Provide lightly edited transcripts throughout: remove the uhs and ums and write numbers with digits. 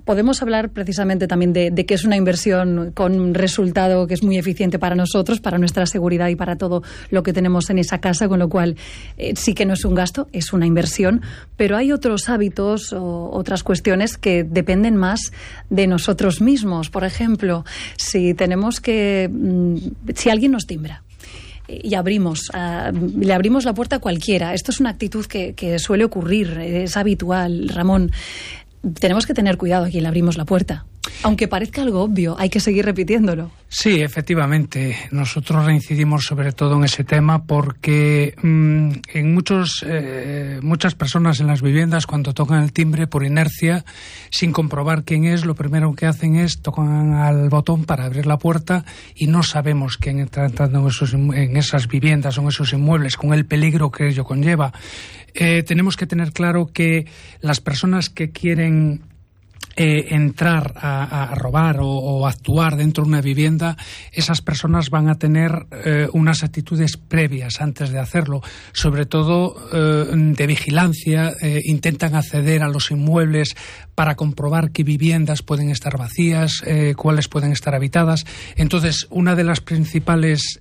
Podemos hablar precisamente también de que es una inversión con un resultado que es muy eficiente para nosotros, para nuestra seguridad y para todo lo que tenemos en esa casa, con lo cual sí que no es un gasto, es una inversión, pero hay otros hábitos o otras cuestiones que dependen más de nosotros mismos. Por ejemplo, si alguien nos timbra y le abrimos la puerta a cualquiera. Esto es una actitud que suele ocurrir, es habitual, Ramón. Tenemos que tener cuidado a quien le abrimos la puerta. Aunque parezca algo obvio, hay que seguir repitiéndolo. Sí, efectivamente. Nosotros reincidimos sobre todo en ese tema porque en muchas personas en las viviendas, cuando tocan el timbre por inercia, sin comprobar quién es, lo primero que hacen es tocan al botón para abrir la puerta y no sabemos quién está entrando en esas viviendas o en esos inmuebles, con el peligro que ello conlleva. Tenemos que tener claro que las personas que quieren entrar a robar o actuar dentro de una vivienda, esas personas van a tener unas actitudes previas antes de hacerlo, sobre todo de vigilancia. Intentan acceder a los inmuebles para comprobar qué viviendas pueden estar vacías, cuáles pueden estar habitadas. Entonces, una de las principales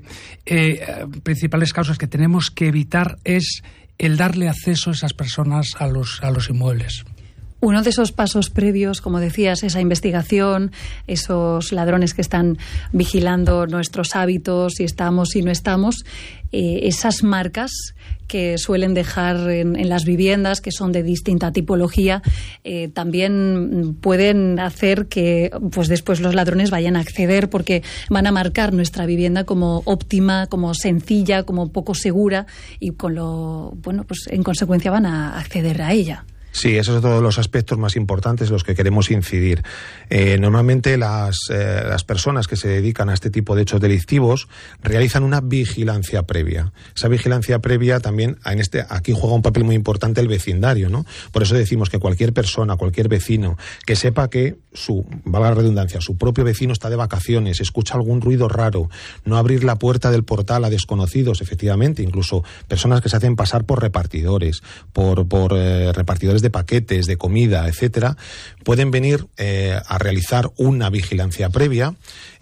causas que tenemos que evitar es el darle acceso a esas personas a los inmuebles. Uno de esos pasos previos, como decías, esa investigación, esos ladrones que están vigilando nuestros hábitos, si estamos, si no estamos, esas marcas que suelen dejar en las viviendas, que son de distinta tipología, también pueden hacer que pues después los ladrones vayan a acceder, porque van a marcar nuestra vivienda como óptima, como sencilla, como poco segura, y pues en consecuencia van a acceder a ella. Sí, esos son todos los aspectos más importantes en los que queremos incidir. Normalmente las personas que se dedican a este tipo de hechos delictivos realizan una vigilancia previa. Esa vigilancia previa también, aquí juega un papel muy importante el vecindario, ¿no? Por eso decimos que cualquier persona, cualquier vecino que sepa que valga la redundancia, su propio vecino está de vacaciones, escucha algún ruido raro, no abrir la puerta del portal a desconocidos, efectivamente, incluso personas que se hacen pasar por repartidores, por repartidores de paquetes, de comida, etcétera, pueden venir a realizar una vigilancia previa.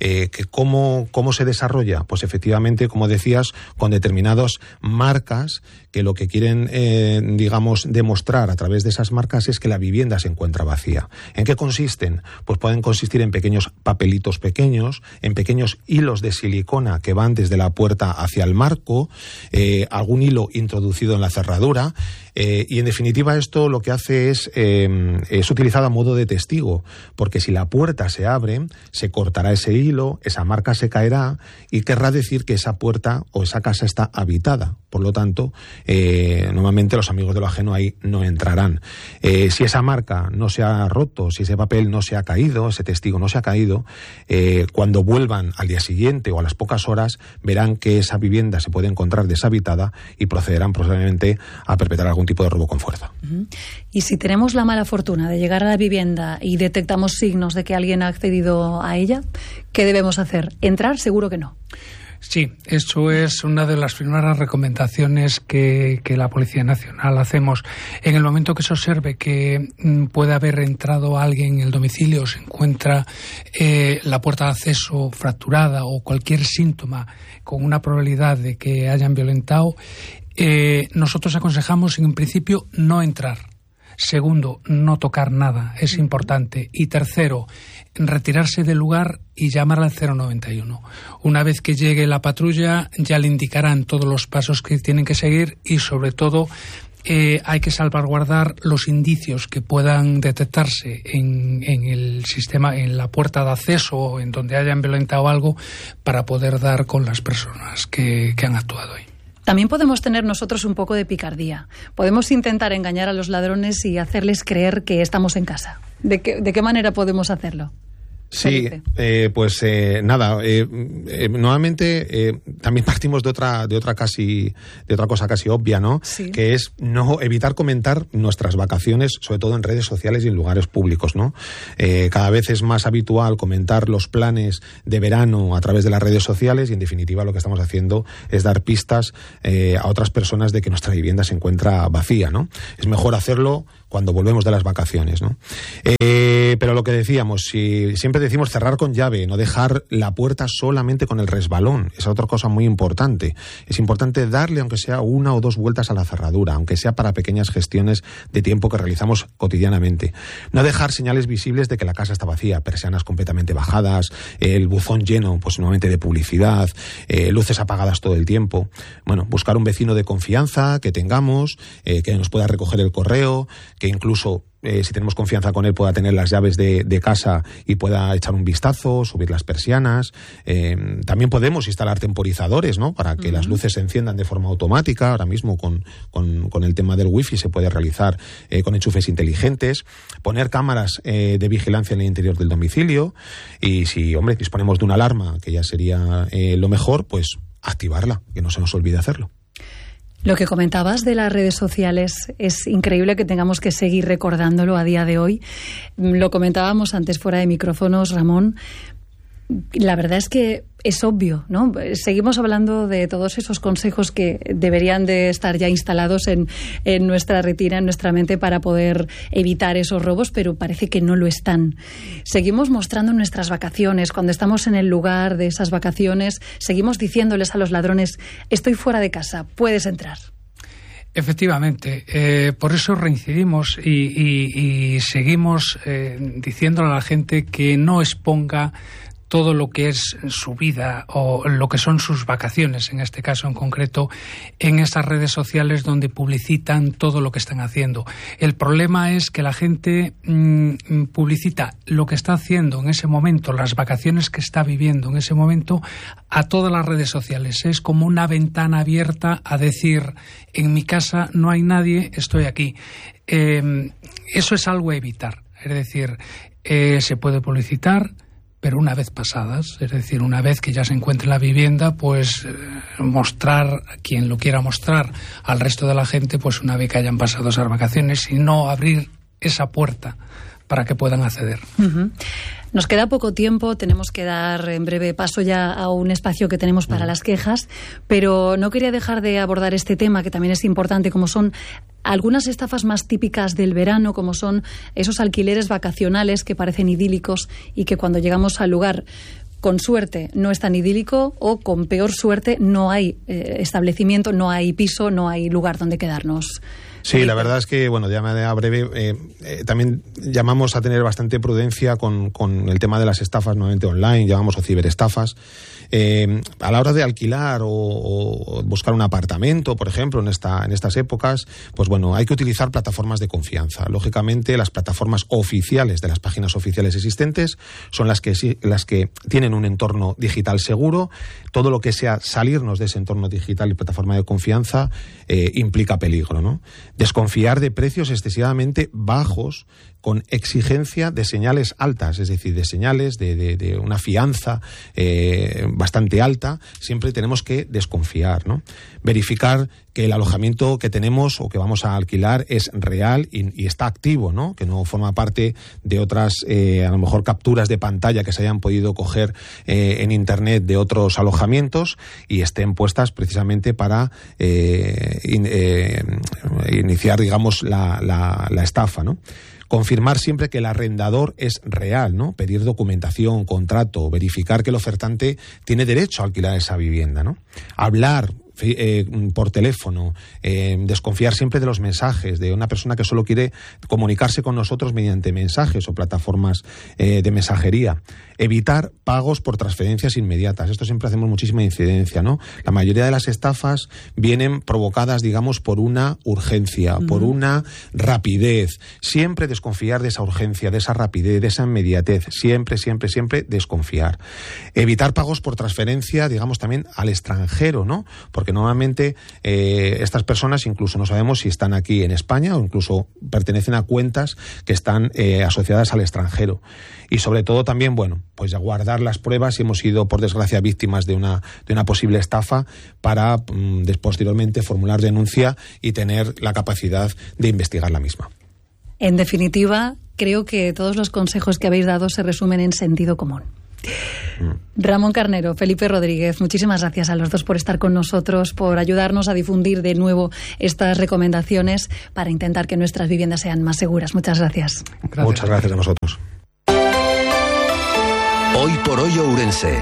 ¿Cómo se desarrolla? Pues efectivamente, como decías, con determinadas marcas que lo que quieren, demostrar a través de esas marcas es que la vivienda se encuentra vacía. ¿En qué consisten? Pues pueden consistir en pequeños papelitos pequeños, en pequeños hilos de silicona que van desde la puerta hacia el marco, algún hilo introducido en la cerradura, y en definitiva esto lo que hace es utilizado a modo de testigo, porque si la puerta se abre, se cortará ese hilo, esa marca se caerá y querrá decir que esa puerta o esa casa está habitada. Por lo tanto, normalmente los amigos de lo ajeno ahí no entrarán. Si esa marca no se ha roto, si ese papel no se ha caído, ese testigo no se ha caído, cuando vuelvan al día siguiente o a las pocas horas, verán que esa vivienda se puede encontrar deshabitada y procederán probablemente a perpetrar algún tipo de robo con fuerza. Y si tenemos la mala fortuna de llegar a la vivienda y detectamos signos de que alguien ha accedido a ella, ¿qué debemos hacer? ¿Entrar? Seguro que no. Sí, eso es una de las primeras recomendaciones que la Policía Nacional hacemos. En el momento que se observe que puede haber entrado alguien en el domicilio, se encuentra la puerta de acceso fracturada o cualquier síntoma con una probabilidad de que hayan violentado, nosotros aconsejamos en principio no entrar. Segundo, no tocar nada, es importante. Y tercero, retirarse del lugar y llamar al 091. Una vez que llegue la patrulla ya le indicarán todos los pasos que tienen que seguir y sobre todo hay que salvaguardar los indicios que puedan detectarse en el sistema, en la puerta de acceso o en donde hayan violentado algo para poder dar con las personas que han actuado ahí. También podemos tener nosotros un poco de picardía. Podemos intentar engañar a los ladrones y hacerles creer que estamos en casa. ¿De qué manera podemos hacerlo? Sí, nuevamente también partimos de otra cosa casi obvia, ¿no? Sí. Que es no evitar comentar nuestras vacaciones, sobre todo en redes sociales y en lugares públicos, ¿no? Cada vez es más habitual comentar los planes de verano a través de las redes sociales y en definitiva lo que estamos haciendo es dar pistas a otras personas de que nuestra vivienda se encuentra vacía, ¿no? Es mejor hacerlo cuando volvemos de las vacaciones, ¿no? lo que decíamos, si siempre decimos cerrar con llave, no dejar la puerta solamente con el resbalón, es otra cosa muy importante. Es importante darle, aunque sea 1 o 2 vueltas a la cerradura, aunque sea para pequeñas gestiones de tiempo que realizamos cotidianamente. No dejar señales visibles de que la casa está vacía, persianas completamente bajadas, el buzón lleno, pues nuevamente de publicidad, luces apagadas todo el tiempo. Bueno, buscar un vecino de confianza que tengamos, que nos pueda recoger el correo, que incluso si tenemos confianza con él, pueda tener las llaves de casa y pueda echar un vistazo, subir las persianas. También podemos instalar temporizadores, ¿no?, para que las luces se enciendan de forma automática. Ahora mismo con el tema del wifi se puede realizar con enchufes inteligentes. Poner cámaras de vigilancia en el interior del domicilio. Y si, disponemos de una alarma, que ya sería lo mejor, pues activarla, que no se nos olvide hacerlo. Lo que comentabas de las redes sociales es increíble que tengamos que seguir recordándolo a día de hoy. Lo comentábamos antes fuera de micrófonos, Ramón. La verdad es que es obvio, ¿no? Seguimos hablando de todos esos consejos que deberían de estar ya instalados en nuestra retina, en nuestra mente, para poder evitar esos robos, pero parece que no lo están. Seguimos mostrando nuestras vacaciones. Cuando estamos en el lugar de esas vacaciones, seguimos diciéndoles a los ladrones: estoy fuera de casa, puedes entrar. Efectivamente, por eso reincidimos y seguimos diciéndole a la gente que no exponga todo lo que es su vida o lo que son sus vacaciones, en este caso en concreto, en esas redes sociales donde publicitan todo lo que están haciendo. El problema es que la gente publicita lo que está haciendo en ese momento, las vacaciones que está viviendo en ese momento, a todas las redes sociales. Es como una ventana abierta a decir: en mi casa no hay nadie, estoy aquí. Eso es algo a evitar. Es decir, se puede publicitar, pero una vez pasadas, es decir, una vez que ya se encuentre en la vivienda, pues mostrar a quien lo quiera mostrar al resto de la gente, pues una vez que hayan pasado esas vacaciones, y no abrir esa puerta para que puedan acceder. Uh-huh. Nos queda poco tiempo, tenemos que dar en breve paso ya a un espacio que tenemos para las quejas, pero no quería dejar de abordar este tema, que también es importante, como son algunas estafas más típicas del verano, como son esos alquileres vacacionales que parecen idílicos y que cuando llegamos al lugar, con suerte, no es tan idílico, o con peor suerte no hay establecimiento, no hay piso, no hay lugar donde quedarnos. Sí, la verdad es que, bueno, ya a breve, también llamamos a tener bastante prudencia con el tema de las estafas nuevamente online, llamamos o ciberestafas. A la hora de alquilar o buscar un apartamento, por ejemplo, en estas épocas, pues bueno, hay que utilizar plataformas de confianza. Lógicamente, las plataformas oficiales de las páginas oficiales existentes son las que tienen un entorno digital seguro. Todo lo que sea salirnos de ese entorno digital y plataforma de confianza implica peligro, ¿no? Desconfiar de precios excesivamente bajos con exigencia de señales altas, es decir, de señales de una fianza bastante alta. Siempre tenemos que desconfiar, ¿no? Verificar que el alojamiento que tenemos o que vamos a alquilar es real y está activo, ¿no? Que no forma parte de otras, a lo mejor, capturas de pantalla que se hayan podido coger en Internet de otros alojamientos y estén puestas precisamente para iniciar, digamos, la estafa, ¿no? Confirmar siempre que el arrendador es real, ¿no? Pedir documentación, contrato, verificar que el ofertante tiene derecho a alquilar esa vivienda, ¿no? Hablar por teléfono, desconfiar siempre de los mensajes de una persona que solo quiere comunicarse con nosotros mediante mensajes o plataformas de mensajería. Evitar pagos por transferencias inmediatas. Esto siempre hacemos muchísima incidencia, ¿no? La mayoría de las estafas vienen provocadas, digamos, por una urgencia, por una rapidez. Siempre desconfiar de esa urgencia, de esa rapidez, de esa inmediatez. Siempre desconfiar. Evitar pagos por transferencia, digamos, también al extranjero, ¿no? Porque normalmente estas personas incluso no sabemos si están aquí en España o incluso pertenecen a cuentas que están asociadas al extranjero. Y sobre todo también, bueno, pues ya guardar las pruebas si hemos sido, por desgracia, víctimas de una posible estafa para posteriormente formular denuncia y tener la capacidad de investigar la misma. En definitiva, creo que todos los consejos que habéis dado se resumen en sentido común. Ramón Carnero, Felipe Rodríguez, muchísimas gracias a los dos por estar con nosotros, por ayudarnos a difundir de nuevo estas recomendaciones para intentar que nuestras viviendas sean más seguras. Muchas gracias. Muchas gracias a nosotros. Hoy por hoy Ourense.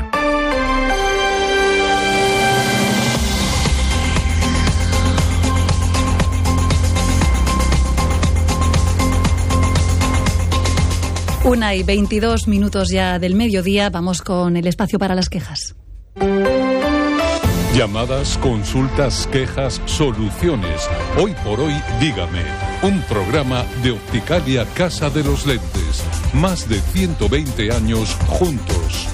Una y 22 minutos ya del mediodía, vamos con el espacio para las quejas. Llamadas, consultas, quejas, soluciones. Hoy por hoy, dígame. Un programa de Opticalia Casa de los Lentes. Más de 120 años juntos.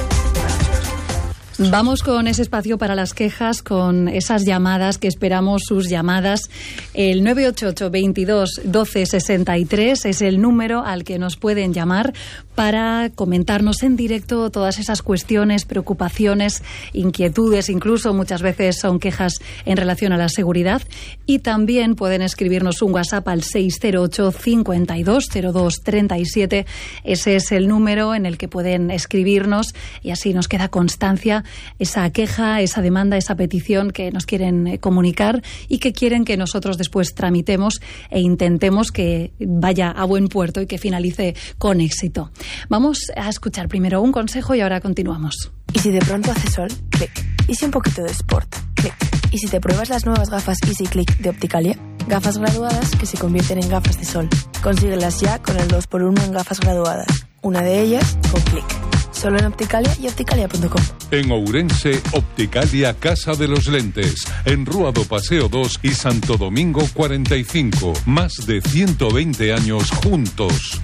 Vamos con ese espacio para las quejas, con esas llamadas que esperamos, sus llamadas. El 988 22 12 63 es el número al que nos pueden llamar para comentarnos en directo todas esas cuestiones, preocupaciones, inquietudes, incluso muchas veces son quejas en relación a la seguridad. Y también pueden escribirnos un WhatsApp al 608 52 02 37. Ese es el número en el que pueden escribirnos y así nos queda constancia esa queja, esa demanda, esa petición que nos quieren comunicar y que quieren que nosotros después tramitemos e intentemos que vaya a buen puerto y que finalice con éxito. Vamos a escuchar primero un consejo y ahora continuamos. ¿Y si de pronto hace sol? Clic. ¿Y si un poquito de sport? Clic. ¿Y si te pruebas las nuevas gafas Easy Click de Opticalia? Gafas graduadas que se convierten en gafas de sol. Consíguelas ya con el 2x1 en gafas graduadas. Una de ellas con Clic. Solo en Opticalia y opticalia.com. En Ourense, Opticalia Casa de los Lentes. En Rúa do Paseo 2 y Santo Domingo 45. Más de 120 años juntos.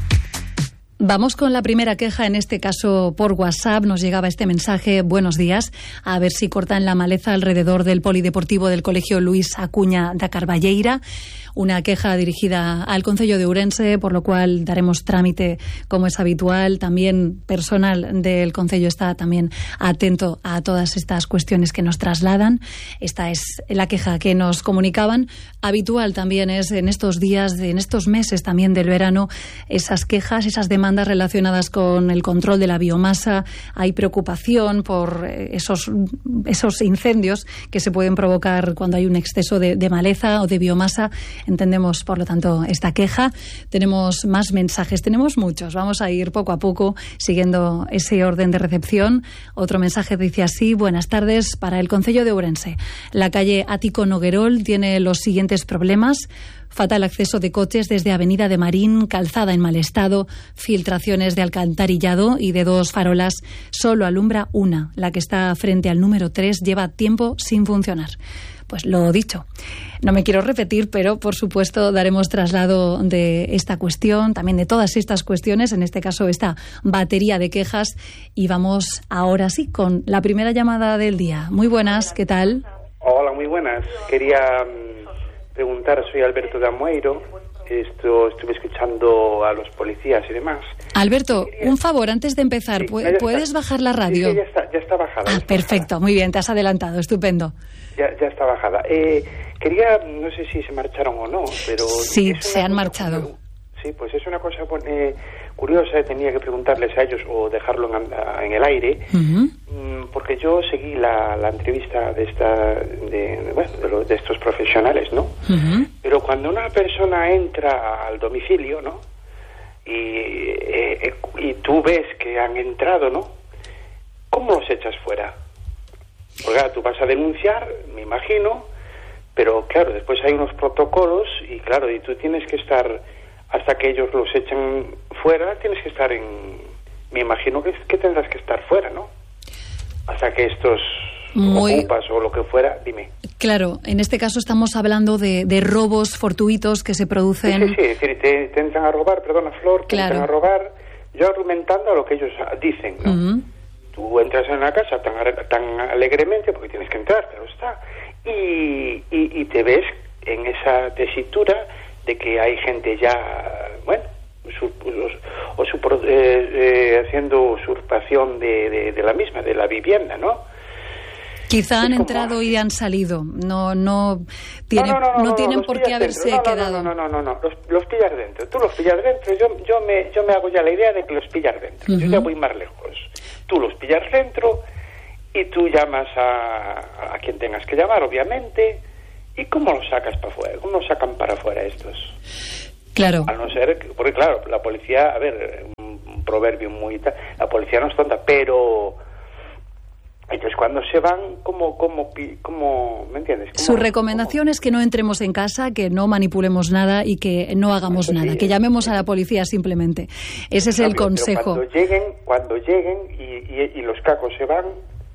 Vamos con la primera queja, en este caso por WhatsApp. Nos llegaba este mensaje: buenos días, a ver si cortan la maleza alrededor del polideportivo del Colegio Luis Acuña da Carballeira. Una queja dirigida al Concello de Ourense, por lo cual daremos trámite como es habitual. También personal del Concello está también atento a todas estas cuestiones que nos trasladan. Esta es la queja que nos comunicaban. Habitual también es en estos días, en estos meses también del verano, esas quejas, esas demandas relacionadas con el control de la biomasa. Hay preocupación por esos incendios que se pueden provocar cuando hay un exceso de maleza o de biomasa. Entendemos, por lo tanto, esta queja. Tenemos más mensajes, tenemos muchos. Vamos a ir poco a poco siguiendo ese orden de recepción. Otro mensaje dice así: buenas tardes, para el Concello de Ourense. La calle Ático Noguerol tiene los siguientes problemas: fatal acceso de coches desde Avenida de Marín, calzada en mal estado, filtraciones de alcantarillado y de 2 farolas. Solo alumbra una, la que está frente al número 3, lleva tiempo sin funcionar. Pues lo dicho, no me quiero repetir, pero por supuesto daremos traslado de esta cuestión, también de todas estas cuestiones, en este caso esta batería de quejas. Y vamos ahora sí con la primera llamada del día. Muy buenas, ¿qué tal? Hola, muy buenas. Quería preguntar, soy Alberto de Amoeiro. Estuve escuchando a los policías y demás. Alberto, un favor, antes de empezar, ¿puedes bajar la radio? Sí, ya está bajada. Ah, perfecto, muy bien, te has adelantado, estupendo. Ya está bajada. Quería, no sé si se marcharon o no, pero... Sí, se han marchado. Sí, pues es una cosa curiosa, tenía que preguntarles a ellos o dejarlo en el aire, porque yo seguí la entrevista de estos profesionales, ¿no? Pero cuando una persona entra al domicilio, ¿no? Y tú ves que han entrado, ¿no? ¿Cómo los echas fuera? Porque tú vas a denunciar, me imagino, pero claro, después hay unos protocolos y claro, y tú tienes que estar, hasta que ellos los echen fuera, tienes que estar me imagino que tendrás que estar fuera, ¿no? Hasta que estos ocupas o lo que fuera, dime. Claro, en este caso estamos hablando de robos fortuitos que se producen. Sí, es decir, te entran a robar, perdona Flor, te entran a robar, yo argumentando a lo que ellos dicen, ¿no? Tú entras en una casa tan alegremente, porque tienes que entrar, pero está, y te ves en esa tesitura de que hay gente ya, bueno, haciendo usurpación de la misma, de la vivienda, ¿no? Quizá han entrado y han salido. No tienen por qué haberse quedado. No. Los pillas dentro. Tú los pillas dentro. Yo me hago ya la idea de que los pillas dentro. Yo ya voy más lejos. Tú los pillas dentro y tú llamas a quien tengas que llamar, obviamente. ¿Y cómo los sacas para afuera? ¿Cómo los sacan para afuera estos? Claro. A no ser porque claro, la policía, a ver, proverbio muy tal, la policía no es tonta, pero entonces cuando se van, ¿cómo ¿me entiendes? Su recomendación es que no entremos en casa, que no manipulemos nada y que no hagamos nada, que llamemos a la policía simplemente. Ese es el consejo. Cuando lleguen y los cacos se van,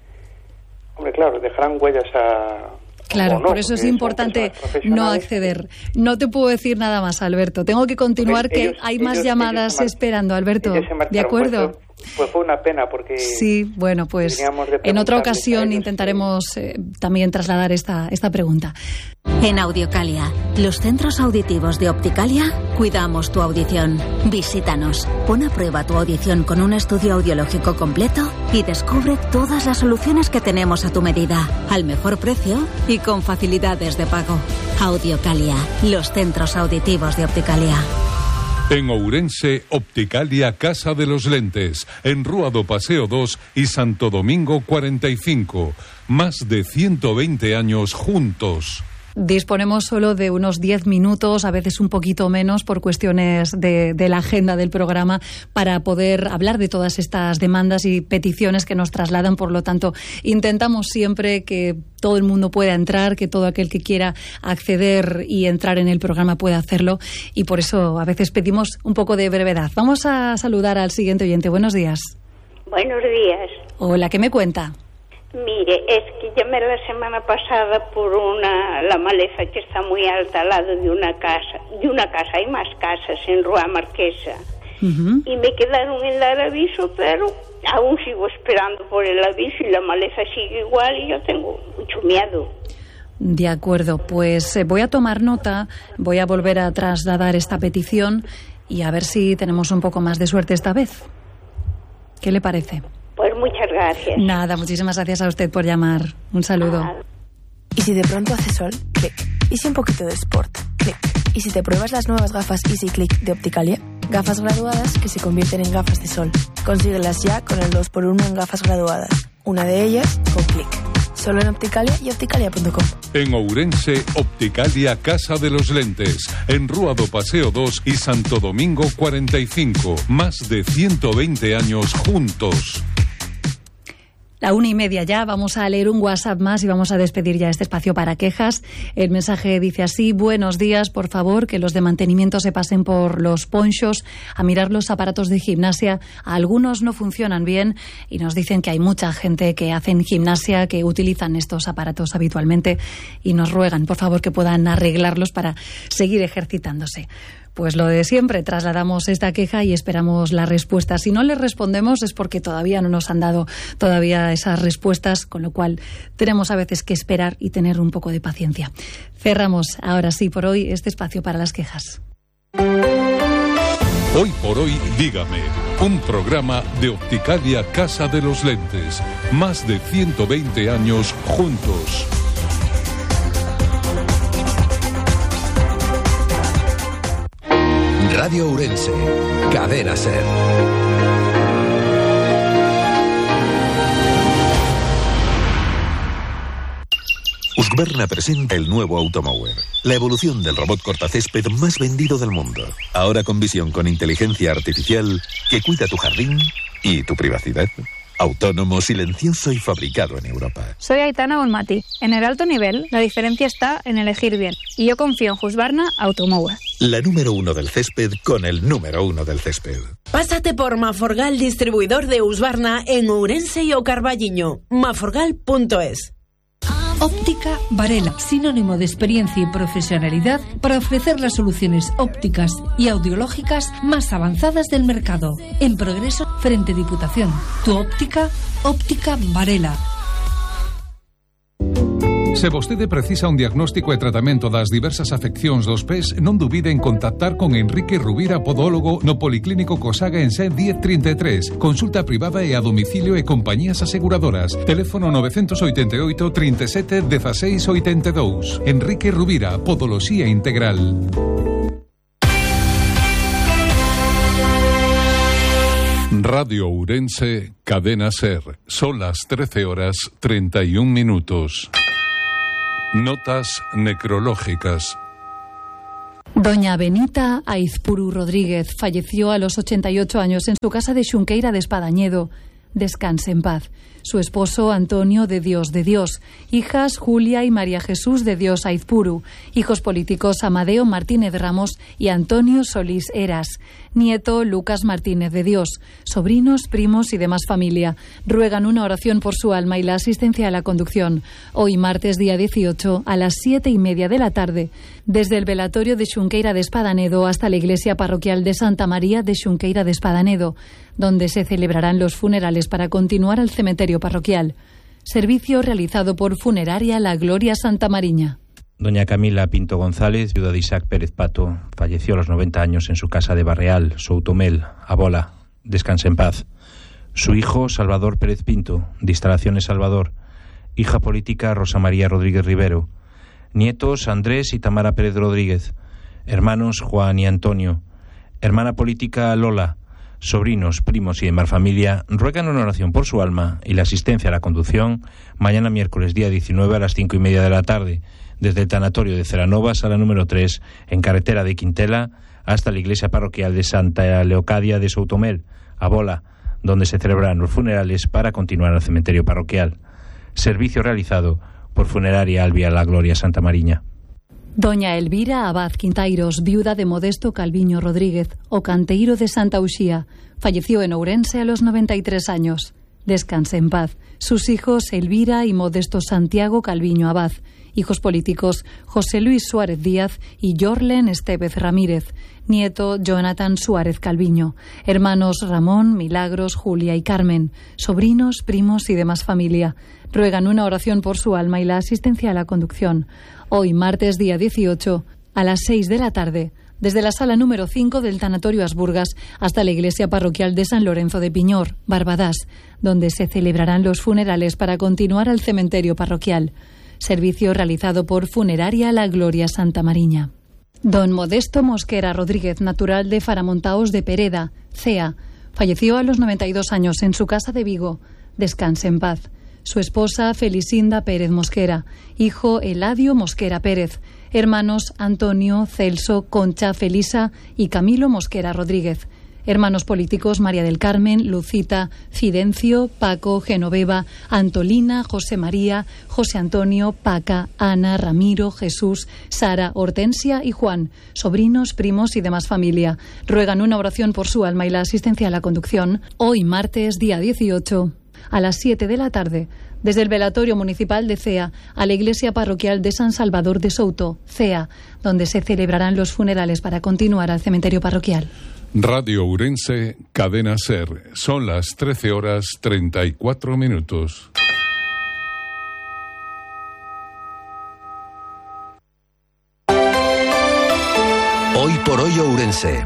hombre, claro, dejarán huellas a... Claro, por eso es importante no acceder. No te puedo decir nada más, Alberto. Tengo que continuar, que hay más llamadas esperando, Alberto. ¿De acuerdo? Pues fue una pena porque... Sí, bueno, pues en otra ocasión intentaremos también trasladar esta pregunta. En Audiocalia, los centros auditivos de Opticalia, cuidamos tu audición. Visítanos, pon a prueba tu audición con un estudio audiológico completo y descubre todas las soluciones que tenemos a tu medida, al mejor precio y con facilidades de pago. Audiocalia, los centros auditivos de Opticalia. En Ourense, Opticalia Casa de los Lentes, en Rúa do Paseo 2 y Santo Domingo 45. Más de 120 años juntos. Disponemos solo de unos 10 minutos, a veces un poquito menos, por cuestiones de la agenda del programa, para poder hablar de todas estas demandas y peticiones que nos trasladan. Por lo tanto, intentamos siempre que todo el mundo pueda entrar, que todo aquel que quiera acceder y entrar en el programa pueda hacerlo, y por eso a veces pedimos un poco de brevedad. Vamos a saludar al siguiente oyente. Buenos días. Buenos días. Hola, ¿qué me cuenta? Mire, es que llamé la semana pasada por la maleza que está muy alta al lado de una casa. Hay más casas en Rúa Marquesa. Y me quedaron en dar aviso, pero aún sigo esperando por el aviso y la maleza sigue igual y yo tengo mucho miedo. De acuerdo, pues voy a tomar nota, voy a volver a trasladar esta petición y a ver si tenemos un poco más de suerte esta vez. ¿Qué le parece? Pues muchas gracias. Nada, muchísimas gracias a usted por llamar. Un saludo. Y si de pronto hace sol, clic. Y si un poquito de sport, clic. Y si te pruebas las nuevas gafas Easy Click de Opticalia, gafas graduadas que se convierten en gafas de sol. Consíguelas ya con el 2x1 en gafas graduadas. Una de ellas con clic. Solo en Opticalia y opticalia.com. En Ourense, Opticalia Casa de los Lentes, en Rúa do Paseo 2 y Santo Domingo 45. Más de 120 años juntos. La 1:30 ya, vamos a leer un WhatsApp más y vamos a despedir ya este espacio para quejas. El mensaje dice así: buenos días, por favor, que los de mantenimiento se pasen por los ponchos a mirar los aparatos de gimnasia. Algunos no funcionan bien y nos dicen que hay mucha gente que hacen gimnasia, que utilizan estos aparatos habitualmente y nos ruegan, por favor, que puedan arreglarlos para seguir ejercitándose. Pues lo de siempre, trasladamos esta queja y esperamos la respuesta. Si no les respondemos es porque todavía no nos han dado todavía esas respuestas, con lo cual tenemos a veces que esperar y tener un poco de paciencia. Cerramos ahora sí por hoy este espacio para las quejas. Hoy por hoy, dígame, un programa de Opticalia Casa de los Lentes. Más de 120 años juntos. Radio Ourense, Cadena SER. Husqvarna presenta el nuevo Automower, la evolución del robot cortacésped más vendido del mundo. Ahora con visión con inteligencia artificial que cuida tu jardín y tu privacidad. Autónomo, silencioso y fabricado en Europa. Soy Aitana Bonmati. En el alto nivel, la diferencia está en elegir bien. Y yo confío en Husqvarna Automower. La número 1 del césped con el número 1 del césped. Pásate por Maforgal, distribuidor de Husqvarna en Ourense y O Carballiño. maforgal.es. Óptica Varela, sinónimo de experiencia y profesionalidad para ofrecer las soluciones ópticas y audiológicas más avanzadas del mercado. En Progreso, frente Diputación. Tu óptica, Óptica Varela. Se vostede precisa un diagnóstico e tratamento das diversas afeccións dos pés, non dubide en contactar con Enrique Rubira, podólogo, no Policlínico Cosaga en Sen 1033. Consulta privada e a domicilio e compañías aseguradoras. Teléfono 988 37 16 82. Enrique Rubira, Podoloxía Integral. Radio Ourense, Cadena SER. Son las 13:31. Notas necrológicas. Doña Benita Aizpuru Rodríguez falleció a los 88 años en su casa de Xunqueira de Espadañedo. Descanse en paz. Su esposo Antonio de Dios, hijas Julia y María Jesús de Dios Aizpuru, hijos políticos Amadeo Martínez Ramos y Antonio Solís Eras, nieto Lucas Martínez de Dios, sobrinos, primos y demás familia. Ruegan una oración por su alma y la asistencia a la conducción. Hoy martes día 18 a las 7:30 de la tarde, desde el velatorio de Xunqueira de Espadanedo hasta la iglesia parroquial de Santa María de Xunqueira de Espadanedo, donde se celebrarán los funerales para continuar al cementerio parroquial. Servicio realizado por Funeraria La Gloria Santa Mariña. Doña Camila Pinto González, viuda de Isaac Pérez Pato, falleció a los 90 años en su casa de Barreal, Soutomel, Abola. Descanse en paz. Su hijo, Salvador Pérez Pinto, de Instalaciones Salvador. Hija política, Rosa María Rodríguez Rivero. Nietos, Andrés y Tamara Pérez Rodríguez. Hermanos, Juan y Antonio. Hermana política, Lola. Sobrinos, primos y demás familia ruegan una oración por su alma y la asistencia a la conducción mañana miércoles día 19 a las 5:30 de la tarde, desde el tanatorio de Ceranovas a la número 3, en carretera de Quintela, hasta la iglesia parroquial de Santa Leocadia de Soutomel, Abola, donde se celebrarán los funerales para continuar al cementerio parroquial. Servicio realizado por Funeraria Albia La Gloria Santa Mariña. Doña Elvira Abad Quintairos, viuda de Modesto Calviño Rodríguez, o canteiro de Santa Uxía, falleció en Ourense a los 93 años. Descanse en paz. Sus hijos Elvira y Modesto Santiago Calviño Abad, hijos políticos José Luis Suárez Díaz y Jorlen Estevez Ramírez, nieto Jonathan Suárez Calviño, hermanos Ramón, Milagros, Julia y Carmen, sobrinos, primos y demás familia. Ruegan una oración por su alma y la asistencia a la conducción. Hoy, martes día 18, a las 6 de la tarde, desde la sala número 5 del Tanatorio Asburgas hasta la iglesia parroquial de San Lorenzo de Piñor, Barbadas, donde se celebrarán los funerales para continuar al cementerio parroquial. Servicio realizado por Funeraria La Gloria Santa Mariña. Don Modesto Mosquera Rodríguez, natural de Faramontaos de Pereda, CEA, falleció a los 92 años en su casa de Vigo. Descanse en paz. Su esposa Felicinda Pérez Mosquera, hijo Eladio Mosquera Pérez, hermanos Antonio, Celso, Concha, Felisa y Camilo Mosquera Rodríguez, hermanos políticos María del Carmen, Lucita, Fidencio, Paco, Genoveva, Antolina, José María, José Antonio, Paca, Ana, Ramiro, Jesús, Sara, Hortensia y Juan, sobrinos, primos y demás familia. Ruegan una oración por su alma y la asistencia a la conducción. Hoy martes día 18 a las 7 de la tarde, desde el velatorio municipal de CEA a la iglesia parroquial de San Salvador de Souto, CEA, donde se celebrarán los funerales para continuar al cementerio parroquial. Radio Ourense, Cadena SER. Son las 13:34. Hoy por hoy Ourense.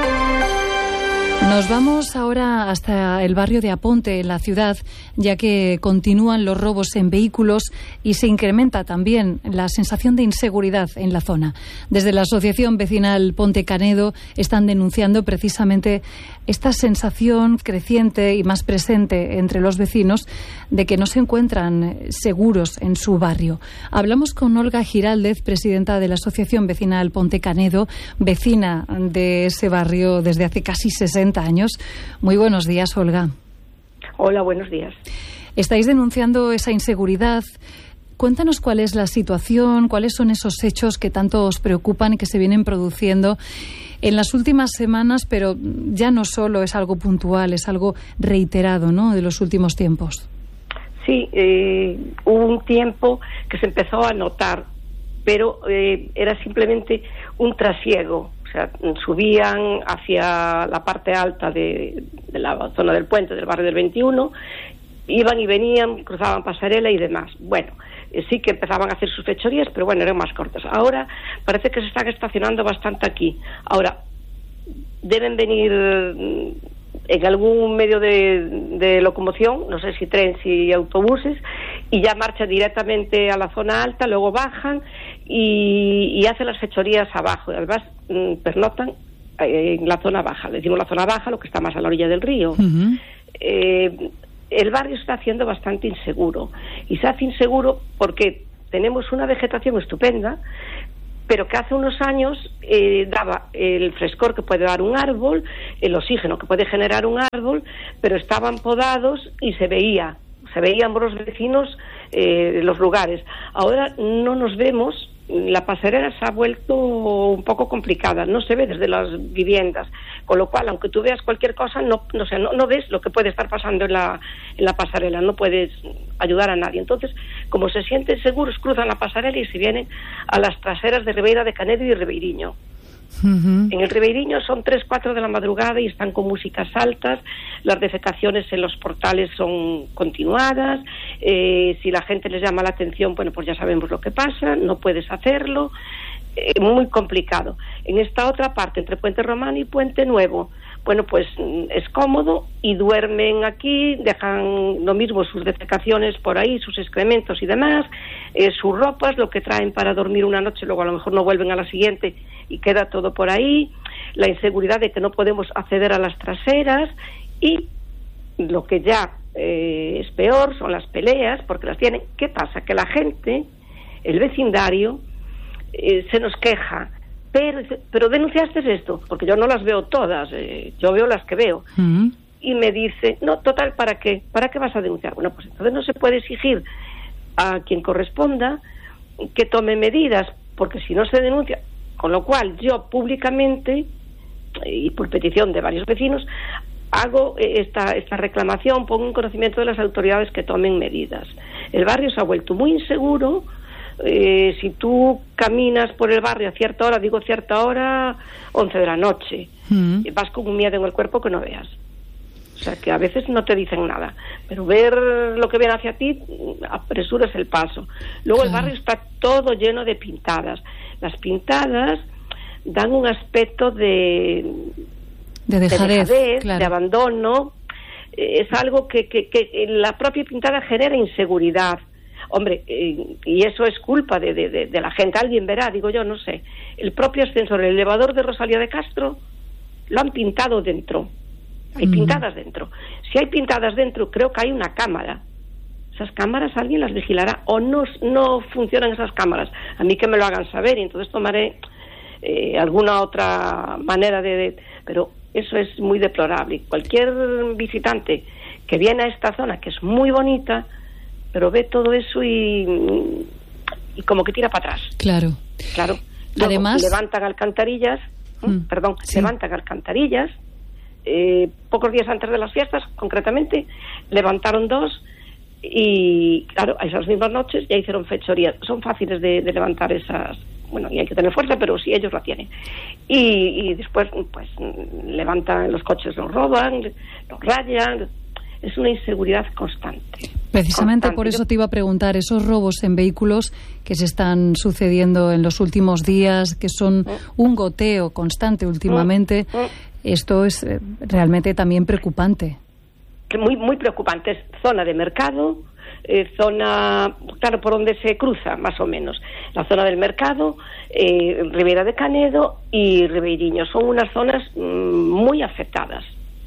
Nos vamos ahora hasta el barrio de Aponte, en la ciudad, ya que continúan los robos en vehículos y se incrementa también la sensación de inseguridad en la zona. Desde la Asociación Vecinal Ponte Canedo están denunciando precisamente esta sensación creciente y más presente entre los vecinos de que no se encuentran seguros en su barrio. Hablamos con Olga Giraldez, presidenta de la Asociación Vecinal Ponte Canedo, vecina de ese barrio desde hace casi 60 años. Muy buenos días, Olga. Hola, buenos días. Estáis denunciando esa inseguridad. Cuéntanos cuál es la situación, cuáles son esos hechos que tanto os preocupan y que se vienen produciendo en las últimas semanas, pero ya no solo es algo puntual, es algo reiterado, ¿no?, de los últimos tiempos. Sí, hubo un tiempo que se empezó a notar, pero era simplemente un trasiego. O sea, subían hacia la parte alta de la zona del puente del barrio del 21, iban y venían, cruzaban pasarela y demás. Bueno, sí que empezaban a hacer sus fechorías, pero bueno, eran más cortas. Ahora parece que se están estacionando bastante aquí. Ahora, deben venir en algún medio de locomoción, no sé si trenes y autobuses, y ya marchan directamente a la zona alta, luego bajan y hacen las fechorías abajo. Además, pernotan en la zona baja. Le decimos la zona baja, lo que está más a la orilla del río. Uh-huh. El barrio se está haciendo bastante inseguro. Y se hace inseguro porque tenemos una vegetación estupenda, pero que hace unos años daba el frescor que puede dar un árbol, el oxígeno que puede generar un árbol, pero estaban podados y se veían los vecinos los lugares. Ahora no nos vemos, la pasarela se ha vuelto un poco complicada, no se ve desde las viviendas, con lo cual, aunque tú veas cualquier cosa, no ves lo que puede estar pasando en la pasarela, no puedes ayudar a nadie. Entonces, como se sienten seguros, cruzan la pasarela y se vienen a las traseras de Ribeira de Canedo y Ribeiriño. En el Ribeiriño son 3, 4 de la madrugada y están con músicas altas, las defecaciones en los portales son continuadas, si la gente les llama la atención, bueno, pues ya sabemos lo que pasa, no puedes hacerlo, muy complicado. En esta otra parte, entre Puente Romano y Puente Nuevo, bueno, pues es cómodo y duermen aquí, dejan lo mismo sus defecaciones por ahí, sus excrementos y demás, sus ropas, lo que traen para dormir una noche, luego a lo mejor no vuelven a la siguiente y queda todo por ahí, la inseguridad de que no podemos acceder a las traseras y lo que ya es peor son las peleas, porque las tienen. ¿Qué pasa? Que la gente, el vecindario, se nos queja, pero denunciaste esto, porque yo no las veo todas, yo veo las que veo, y me dice, no, total, ¿para qué vas a denunciar? Bueno, pues entonces no se puede exigir a quien corresponda que tome medidas, porque si no se denuncia, con lo cual yo públicamente y por petición de varios vecinos hago esta reclamación, pongo en conocimiento de las autoridades que tomen medidas. El barrio se ha vuelto muy inseguro. Si tú caminas por el barrio a cierta hora, 11 de la noche, vas con un miedo en el cuerpo que no veas. O sea, que a veces no te dicen nada, pero ver lo que viene hacia ti, apresuras el paso. Luego el barrio está todo lleno de pintadas. Las pintadas dan un aspecto de dejadez, de abandono. Es algo que la propia pintada genera inseguridad. Hombre, y eso es culpa de la gente. Alguien verá, digo yo, no sé. El propio ascensor, el elevador de Rosalía de Castro, lo han pintado dentro. Hay pintadas dentro. Si hay pintadas dentro, creo que hay una cámara. Esas cámaras alguien las vigilará o no funcionan esas cámaras. A mí que me lo hagan saber y entonces tomaré alguna otra manera pero eso es muy deplorable. Cualquier visitante que viene a esta zona, que es muy bonita, pero ve todo eso y como que tira para atrás. Claro. Luego, además levantan alcantarillas, levantan alcantarillas. Pocos días antes de las fiestas, concretamente, levantaron 2 y, claro, a esas mismas noches ya hicieron fechorías. Son fáciles de levantar esas, bueno, y hay que tener fuerza, pero sí, ellos la tienen. Y después, pues, levantan los coches, los roban, los rayan. Es una inseguridad constante. Precisamente por eso te iba a preguntar, esos robos en vehículos que se están sucediendo en los últimos días, que son un goteo constante últimamente, esto es realmente también preocupante. Muy, muy preocupante. Es zona de mercado, zona, claro, por donde se cruza, más o menos. La zona del mercado, Ribeira de Canedo y Ribeiriño. Son unas zonas muy afectadas.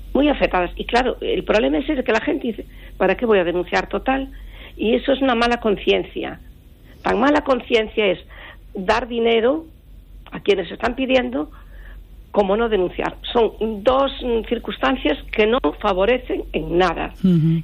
Y claro, el problema es ese, que la gente dice, ¿para qué voy a denunciar? Total? Y eso es una mala conciencia. Tan mala conciencia es dar dinero a quienes están pidiendo como no denunciar. Son 2 circunstancias que no favorecen en nada.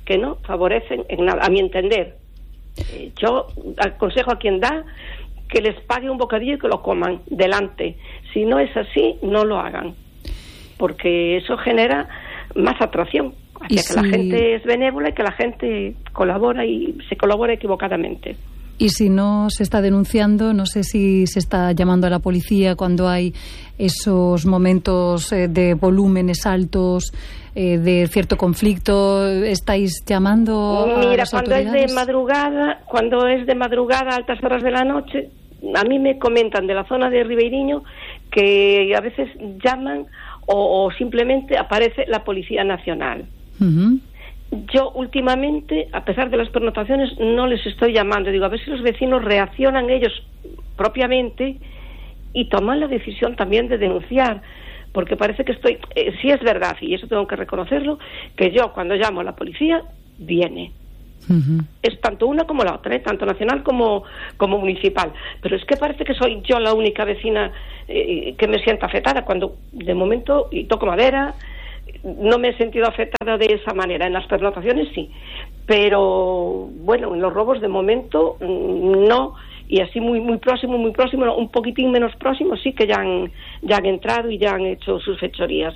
A mi entender. Yo aconsejo a quien da que les pague un bocadillo y que lo coman delante. Si no es así, no lo hagan. Porque eso genera más atracción hacia que la gente es benévola y que la gente colabora y se colabora equivocadamente. Y si no se está denunciando, no sé si se está llamando a la policía cuando hay esos momentos de volúmenes altos, de cierto conflicto, ¿estáis llamando a las autoridades? Cuando es de madrugada, altas horas de la noche, a mí me comentan de la zona de Ribeiriño que a veces llaman o simplemente aparece la Policía Nacional. Yo últimamente, a pesar de las pernotaciones, no les estoy llamando. Digo, a ver si los vecinos reaccionan ellos propiamente y toman la decisión también de denunciar, porque parece que sí es verdad, y eso tengo que reconocerlo, que yo cuando llamo a la policía, viene. Es tanto una como la otra, tanto nacional como municipal. Pero es que parece que soy yo la única vecina que me sienta afectada, cuando de momento, y toco madera, no me he sentido afectada de esa manera. En las pernotaciones sí, pero bueno, en los robos de momento no. Y así muy próximo, un poquitín menos próximo, sí que ya han entrado y ya han hecho sus fechorías.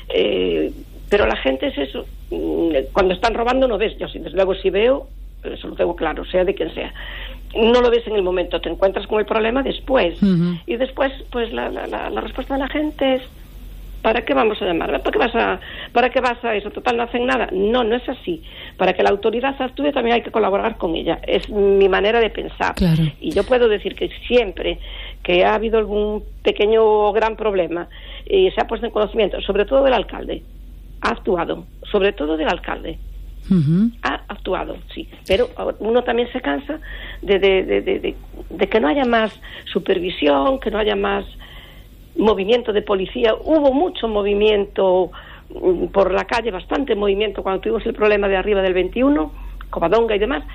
Pero la gente es eso, cuando están robando no ves. Yo desde luego si veo, eso lo tengo claro, sea de quien sea, no lo ves en el momento, te encuentras con el problema después. Y después pues la respuesta de la gente es: ¿para qué vamos a llamar? ¿Para qué vas a eso? Total, no hacen nada. No es así. Para que la autoridad actúe también hay que colaborar con ella. Es mi manera de pensar. Claro. Y yo puedo decir que siempre que ha habido algún pequeño o gran problema y se ha puesto en conocimiento, sobre todo del alcalde, ha actuado. Sobre todo del alcalde. Ha actuado, sí. Pero uno también se cansa de que no haya más supervisión, que no haya más movimiento de policía. Hubo mucho movimiento por la calle, bastante movimiento cuando tuvimos el problema de arriba del 21, Covadonga y demás.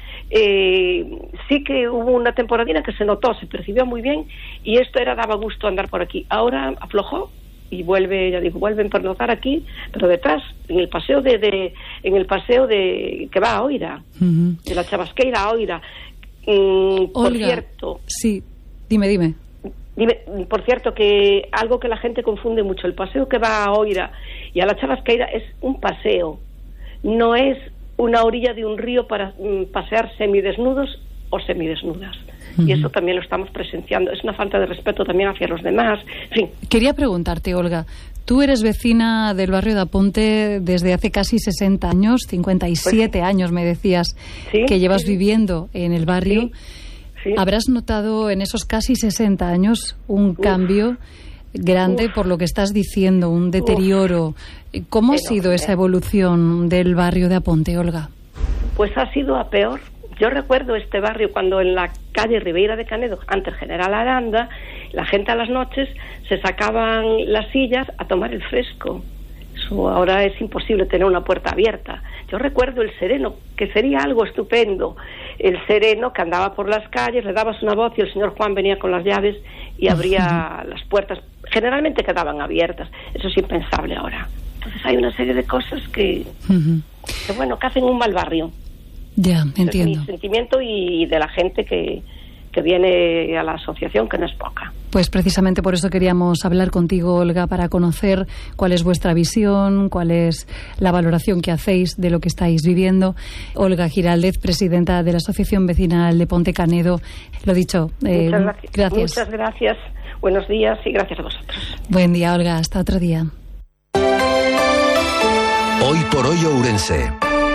Sí que hubo una temporadina que se notó, se percibió muy bien, y esto daba gusto andar por aquí. Ahora aflojó y vuelven por notar aquí, pero detrás, en el paseo que va a Oira, de la Chavasqueira a Oira. Por cierto, sí, dime. Por cierto, que algo que la gente confunde mucho, el paseo que va a Oira y a la Chavasqueira es un paseo, no es una orilla de un río para pasear semidesnudos o semidesnudas. Y eso también lo estamos presenciando. Es una falta de respeto también hacia los demás. En fin. Quería preguntarte, Olga, tú eres vecina del barrio de Aponte desde hace casi 60 años, 57 años me decías, que llevas viviendo en el barrio. Sí. ¿Habrás notado en esos casi 60 años un cambio grande por lo que estás diciendo, un deterioro? ¿Cómo ha sido esa evolución del barrio de Aponte, Olga? Pues ha sido a peor. Yo recuerdo este barrio cuando en la calle Ribeira de Canedo, antes General Aranda, la gente a las noches se sacaban las sillas a tomar el fresco. Eso ahora es imposible tener una puerta abierta. Yo recuerdo el sereno, que sería algo estupendo. El sereno que andaba por las calles, le dabas una voz y el señor Juan venía con las llaves y abría las puertas. Generalmente quedaban abiertas. Eso es impensable ahora. Entonces hay una serie de cosas que hacen un mal barrio. Ya, entiendo. Es mi sentimiento y de la gente que viene a la asociación, que no es poca. Pues precisamente por eso queríamos hablar contigo, Olga, para conocer cuál es vuestra visión, cuál es la valoración que hacéis de lo que estáis viviendo. Olga Giraldez, presidenta de la Asociación Vecinal de Ponte Canedo. Lo dicho, gracias. Muchas gracias. Buenos días y gracias a vosotros. Buen día, Olga. Hasta otro día. Hoy por hoy Ourense.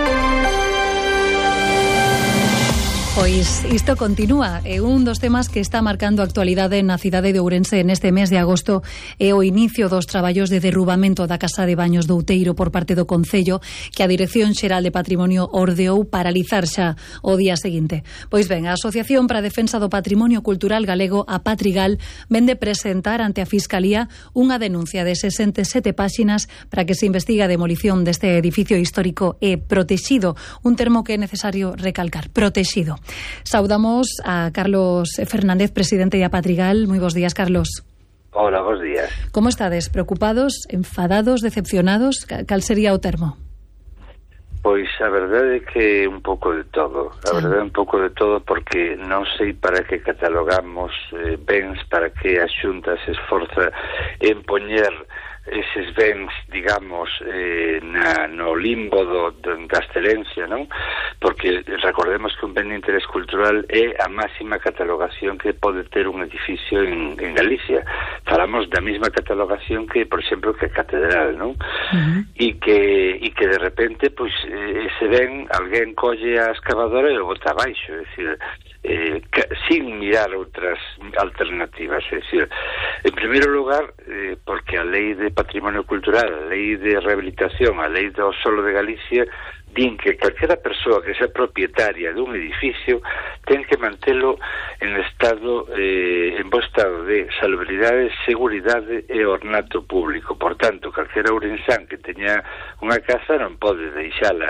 Pois isto continúa, un dos temas que está marcando a actualidade na cidade de Ourense neste mes de agosto é o inicio dos traballos de derrubamento da casa de baños do Outeiro por parte do Concello, que a Dirección Xeral de Patrimonio ordeou paralizar xa o día seguinte. Pois ben, a Asociación para a Defensa do Patrimonio Cultural Galego, a Patrigal, vende presentar ante a Fiscalía unha denuncia de 67 páxinas para que se investigue a demolición deste edificio histórico e protexido, un termo que é necesario recalcar, protexido. Saudamos a Carlos Fernández, presidente de Apatrigal. Moi bons días, Carlos. Hola, bons días. Como estades? Preocupados, enfadados, decepcionados? Cal sería o termo? Pois a verdade é que un pouco de todo. A verdade é un pouco de todo, porque non sei para que catalogamos bens, para que a Xunta se esforza en poñer eses bens, digamos, no limbo da excelencia, non? Porque recordemos que un ben de interés cultural é a máxima catalogación que pode ter un edificio en Galicia. Falamos da mesma catalogación que, por exemplo, que a catedral, non? E que de repente, pois, ese ben, alguén colle a escavadora e o bota abaixo, é dicir, sin mirar outras alternativas. É dicir, en primeiro lugar, porque a lei de patrimonio cultural, a lei de rehabilitación, a lei do solo de Galicia, din que calquera persoa que sea propietaria dun edificio ten que mantelo en bo estado de salubridade, seguridade e ornato público. Por tanto, calquera ourensán que teña unha casa non pode deixala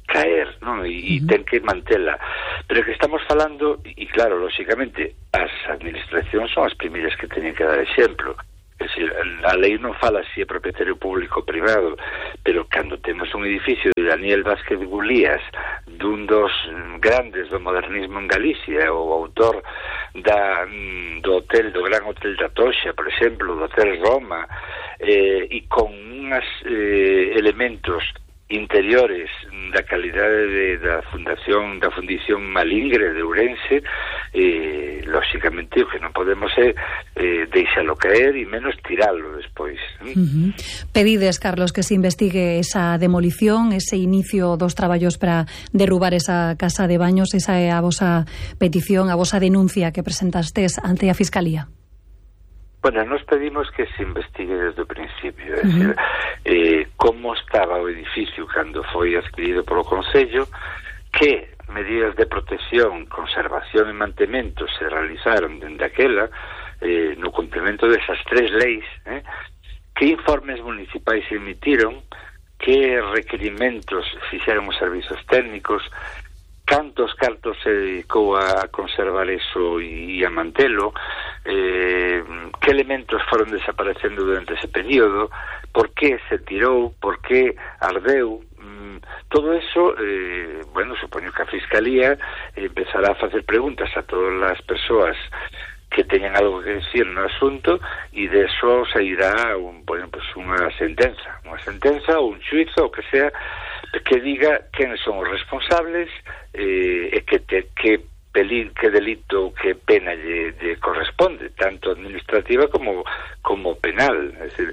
caer, non? E ten que mantela. Pero que estamos falando, e claro, lóxicamente, as administracións son as primeiras que teñen que dar exemplo. É dicir, a lei non fala se é propietario público ou privado, pero cando temos un edificio de Daniel Vázquez Gulías, dun dos grandes do modernismo en Galicia, o autor do Gran Hotel da Toxa, por exemplo, do Hotel Roma, e con unhas elementos interiores da calidade da Fundición Malingre de Ourense, lóxicamente o que non podemos é deixalo caer e menos tiralo despois. Pedides, Carlos, que se investigue esa demolición, ese inicio dos traballos para derrubar esa casa de baños. Esa é a vosa petición, a vosa denuncia que presentastes ante a Fiscalía. Bueno, nos pedimos que se investigue desde o principio, é dicir, como estaba o edificio cando foi adquirido polo Concello, que medidas de protección, conservación e mantemento se realizaron dende aquela, no cumprimento desas 3 leis, que informes municipais se emitiron, que requerimentos fixeron os servizos técnicos, cantos cartos se dedicou a conservar eso e a mantelo, que elementos foron desaparecendo durante ese período, por que se tirou, por que ardeu. Todo eso, bueno, supoño que a Fiscalía empezará a facer preguntas a todas as persoas que teñan algo que decir no asunto, e de eso sairá unha sentenza ou un xuizo, o que sea, que diga quen son os responsables e que delito, que pena lle corresponde, tanto administrativa como penal. É dicir,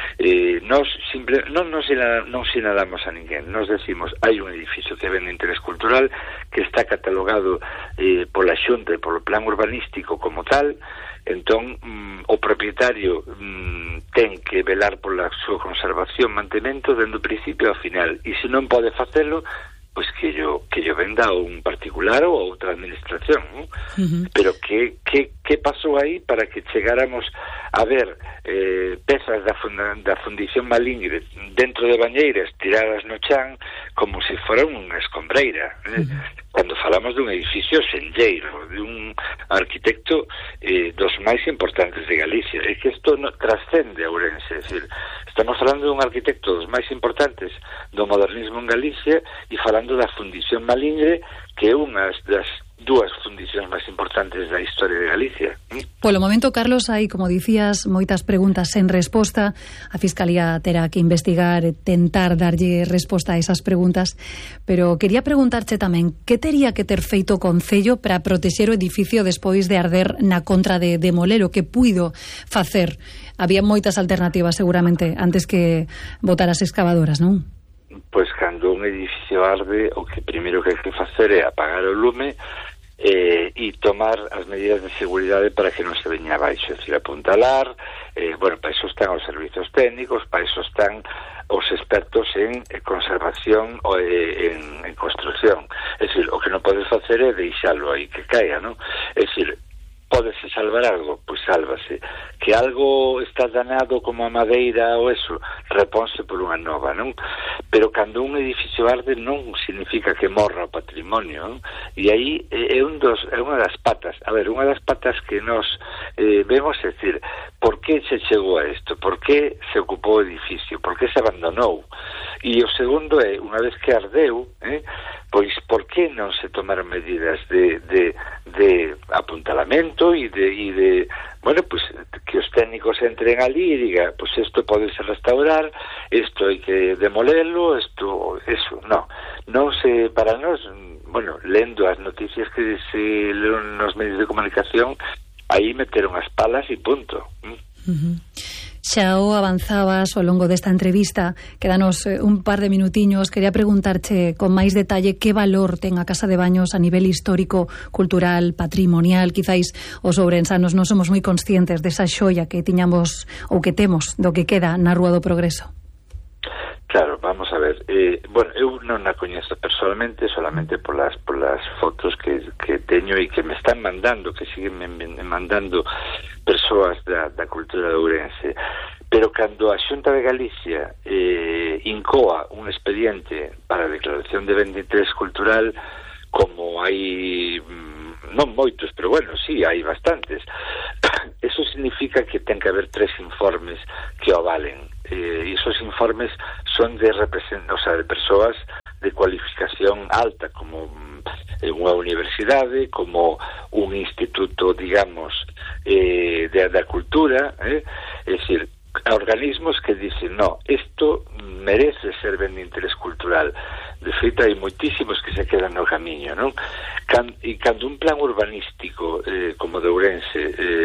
non sinalamos a ninguén, nos decimos hai un edificio que ven de interés cultural que está catalogado pola Xunta e polo plan urbanístico como tal, entón o propietario ten que velar pola súa conservación, mantemento dende o principio ao final, e se non pode facelo, pois que yo venda un particular ou outra administración, ¿no? Pero que pasou aí para que chegáramos a ver pezas da Fundición Malingre dentro de bañeiras tiradas no chan como se fora unha escombreira, cando falamos dun edificio senlleiro, de un arquitecto dos máis importantes de Galicia, e que isto trascende a Ourense, é dicir, estamos falando dun arquitecto dos máis importantes do modernismo en Galicia e falando da Fundición Malingre, que é unha das dúas fundicións máis importantes da historia de Galicia. Polo momento, Carlos, hai, como dicías, moitas preguntas sen resposta. A Fiscalía terá que investigar e tentar darlle resposta a esas preguntas, pero quería preguntarche tamén que tería que ter feito o Concello para protexer o edificio despois de arder na contra de demoler, o que puido facer. Había moitas alternativas, seguramente, antes que botar as excavadoras, non? Pois cando un edificio arde, o que primeiro que hai que facer é apagar o lume e tomar as medidas de seguridade para que non se veña abaixo, é dicir, apuntalar, para iso están os servizos técnicos, para iso están os expertos en conservación ou en construcción. É dicir, o que non podes facer é deixalo aí que caia, non? É dicir, pódese salvar algo, pois sálvase. Que algo está danado como a madeira ou eso, reponse por unha nova, non? Pero cando un edificio arde non significa que morra o patrimonio, non? E aí é unha das patas. A ver, unha das patas que nos vemos, é dicir, por que se chegou a isto? Por que se ocupou o edificio? Por que se abandonou? E o segundo é, unha vez que ardeu, pois por que non se tomaron medidas de apuntalamento e de pues que os técnicos entren ali e diga, pues isto podese restaurar, isto hai que demolelo, isto, eso, non se, para nós, lendo as noticias que se leron nos medios de comunicación, aí meteron as palas e punto. Xa o avanzabas ao longo desta entrevista, quedanos un par de minutiños. Quería preguntarche con máis detalle que valor ten a Casa de Baños a nivel histórico, cultural, patrimonial. Quizáis os ourensanos non somos moi conscientes desa xoia que tiñamos ou que temos do que queda na Rúa do Progreso. Claro, vamos a ver, eu non a coñezo personalmente, solamente polas fotos que teño e que me están mandando, que siguen me mandando persoas da cultura de Ourense, pero cando a Xunta de Galicia incoa un expediente para a declaración de ben de interés cultural, como hai non moitos, pero bueno, sí, hai bastantes, eso significa que ten que haber 3 informes que o avalen, e esos informes son de de persoas de cualificación alta, como unha universidade, como un instituto, digamos, da cultura, é dicir, organismos que dicen, no, isto merece ser ben de interés cultural. De feito, hai moitísimos que se quedan no camiño, non? E cando un plan urbanístico como de Ourense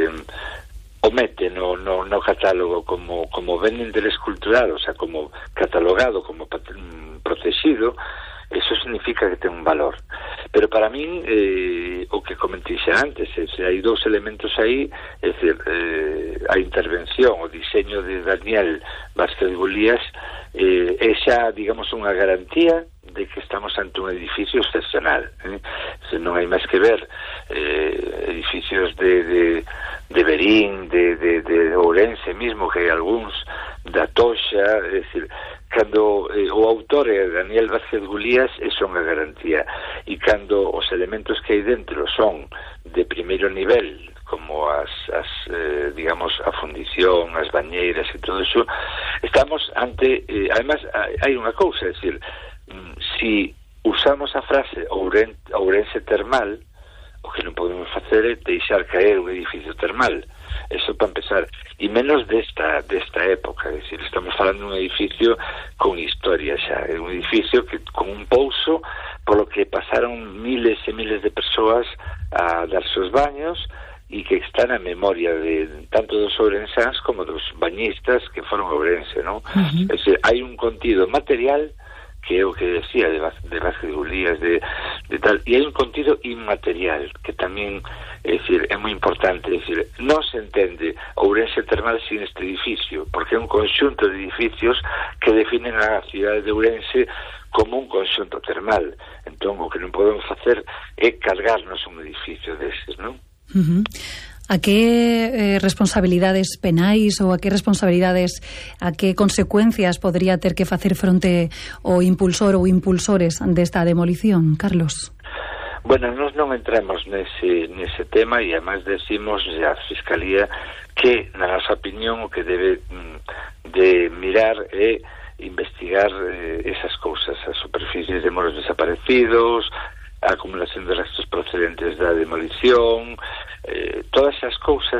o mete no catálogo como ben de interés cultural, o sea, como catalogado, como protegido, eso significa que ten un valor. Pero para min, o que comentei xa antes, hai 2 elementos aí, é dicir, a intervención, o diseño de Daniel Vázquez Gulías é xa, digamos, unha garantía de que estamos ante un edificio excepcional. Se non hai máis que ver edificios de Berín, de Ourense mismo, que hai algúns da Toxa, é dicir, cando o autor é Daniel Vázquez Gulías, é unha garantía, e cando os elementos que hai dentro son de primeiro nivel, como digamos, a fundición, as bañeiras e todo eso, estamos ante, además, hai unha cousa, é dicir, si usamos a frase Ourense termal, o que non podemos facer é deixar caer un edificio termal, eso para empezar, e menos desta época, é dicir, estamos falando de un edificio con historia xa, é un edificio que con un pouso polo que pasaron miles e miles de persoas a dar seus baños, e que está na memoria de tanto dos ourensáns como dos bañistas que foron a Ourense, non? É dicir, hai un contido material que é o que decía de Vázquez Gulías, de tal, e hai un contido inmaterial que tamén, é dicir, é moi importante, é dicir, non se entende Ourense termal sin este edificio, porque é un conxunto de edificios que definen a cidade de Ourense como un conxunto termal. Entón, o que non podemos facer é cargarnos un edificio deses, non? A que responsabilidades penais ou a que responsabilidades, a que consecuencias podría ter que facer fronte o impulsor ou impulsores desta demolición, Carlos? Bueno, nós non entramos nese tema, e además decimos a Fiscalía que, na nosa opinión, o que debe de mirar é investigar esas cousas, as superficies de moros desaparecidos, a acumulación de restos procedentes da demolición, todas esas cousas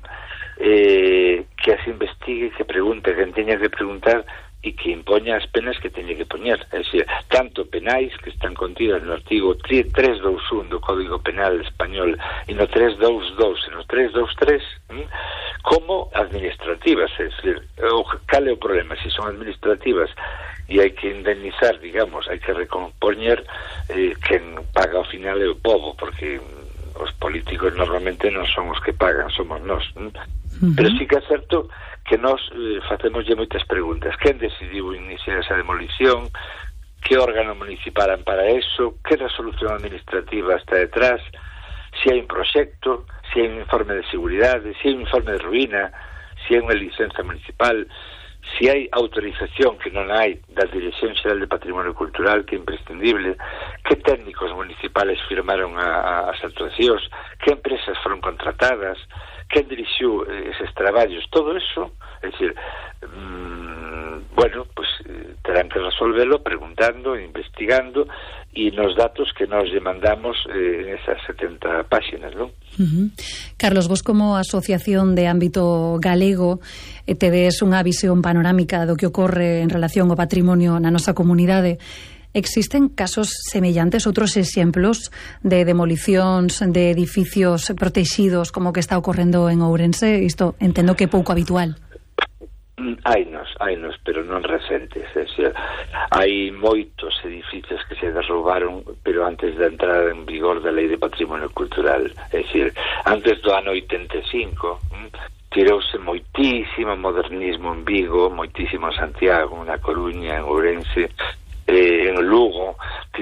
que as investigue, que pregunte quen teña que preguntar e que impoña as penas que teña que poñer, é dicir, tanto penais que están contidas no artigo 321 do Código Penal Español e no 322 e no 323, como administrativas, é dicir, cal é o problema? Se son administrativas e hai que indemnizar, digamos, hai que recompoñer, quen paga ao final é o povo, porque os políticos normalmente non son os que pagan, somos nós. Pero sí que é certo que nós facemoslle moitas preguntas. Quen decidiu iniciar esa demolición? Que órgano municipal ampara eso? Que resolución administrativa está detrás? Se hai un proxecto, se hai un informe de seguridade, se hai un informe de ruína, se hai unha licenza municipal, se hai autorización, que non hai, da Dirección Xeral de Patrimonio Cultural, que é imprescindible, que técnicos municipales firmaron as actuacións, que empresas foron contratadas, quen dirixiu eses traballos, todo eso, é dicir, bueno, pues terán que resolvelo preguntando, investigando, e nos datos que nos demandamos en esas 70 páxinas, non? Carlos, vos como asociación de ámbito galego tedes unha visión panorámica do que ocorre en relación ao patrimonio na nosa comunidade. Existen casos semellantes, outros exemplos de demolicións de edificios protegidos como que está ocorrendo en Ourense? Isto entendo que é pouco habitual. Hainos, pero non recentes, é dicir, hai moitos edificios que se derrubaron, pero antes da entrada en vigor da Lei de Patrimonio Cultural, é dicir, antes do ano 85, tirouse moitísimo modernismo en Vigo, moitísimo en Santiago, na Coruña, en Ourense, en Lugo,